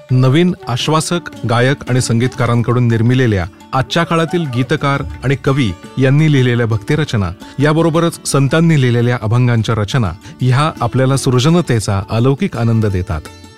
नवीन आश्वासक गायक आणि संगीतकारांकडून निर्मिलेल्या आजच्या काळातील गीतकार आणि कवी यांनी लिहिलेल्या भक्तिरचना, याबरोबरच संतांनी लिहिलेल्या अभंगांच्या रचना ह्या आपल्याला सृजनतेचा अलौकिक आनंद देतात.